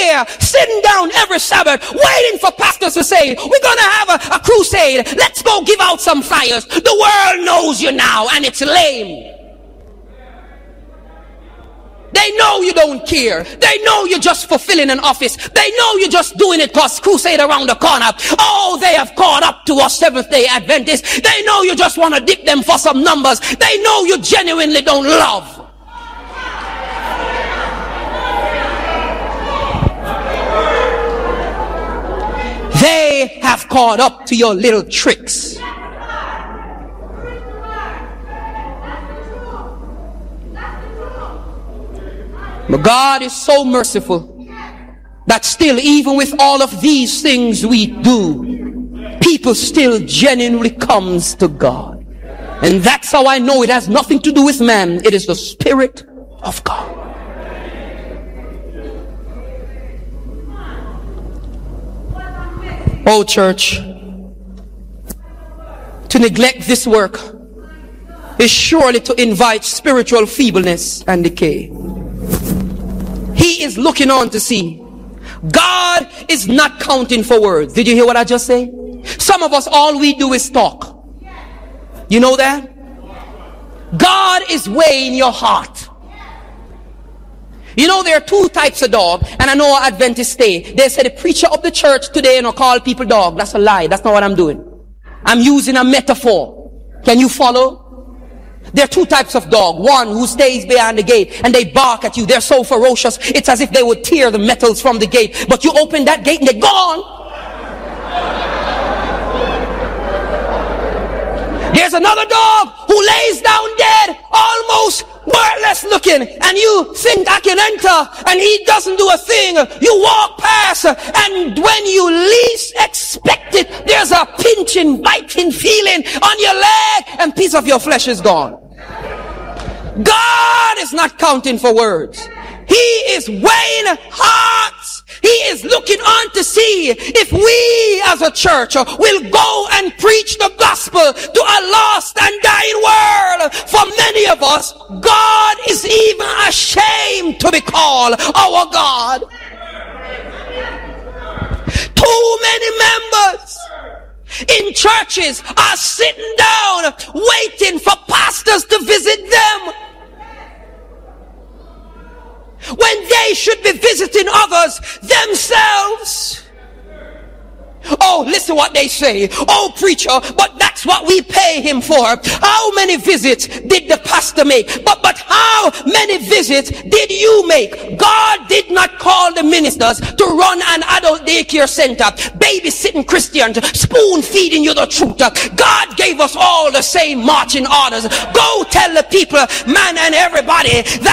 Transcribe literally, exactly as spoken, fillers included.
there sitting down every Sabbath waiting for pastors to say, we're going to have a, a crusade. Let's go give out some flyers. The world knows you now, and it's lame. They know you don't care. They know you're just fulfilling an office. They know you're just doing it because crusade around the corner. Oh, they have caught up to us Seventh-day Adventists. They know you just want to dip them for some numbers. They know you genuinely don't love. They have caught up to your little tricks. But God is so merciful that still, even with all of these things we do, people still genuinely comes to God. And that's how I know it has nothing to do with man. It is the Spirit of God. Oh, church, to neglect this work is surely to invite spiritual feebleness and decay. He is looking on to see. God is not counting for words. Did you hear what I just say? Some of us, all we do is talk. You know that? God is weighing your heart. You know, there are two types of dog, and I know our Adventists stay. They say the preacher of the church today, you know, call people dog. That's a lie. That's not what I'm doing. I'm using a metaphor. Can you follow? There are two types of dog. One who stays behind the gate and they bark at you. They're so ferocious. It's as if they would tear the metals from the gate. But you open that gate and they're gone. There's another dog who lays down dead, almost wordless looking, and you think I can enter, and he doesn't do a thing. You walk past, and when you least expect it, there's a pinching, biting feeling on your leg, and piece of your flesh is gone. God is not counting for words. He is weighing hearts. He is looking on to see if we as a church will go and preach the gospel to a lost and dying world. For many of us, God is even ashamed to be called our God. Too many members in churches are sitting down waiting for pastors to visit them, when they should be visiting others themselves. Oh, listen what they say. Oh, preacher, but that's what we pay him for. How many visits did the pastor make? But but how many visits did you make? God did not call the ministers to run an adult daycare center, babysitting Christians, spoon feeding you the truth. God gave us all the same marching orders. Go tell the people, man and everybody, that